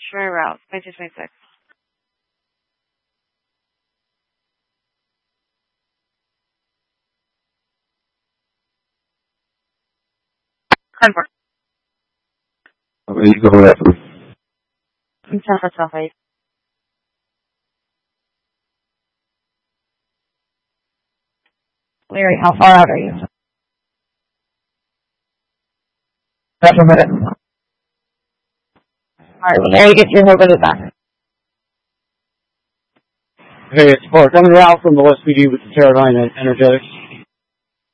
customary route by 226. Cardboard. Okay, you go ahead. I'm self-self-8. Larry, how far out are you? That's a minute. Alright, when Larry gets your hold of it back. Hey, it's Clark. I'm Ralph from the West PD with the Carolina Energetics.